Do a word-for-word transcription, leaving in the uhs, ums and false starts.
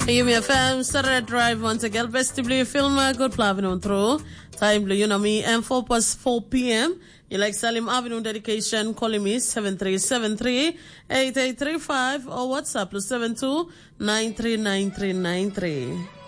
Yumi F M, Saturday Drive once again. Best to blue film, good Avenue through. Time blue, you know me, and four past four p.m. You like Salim Avenue dedication, calling me seven three seven three eight eight three five or WhatsApp plus seven two nine three nine three nine three.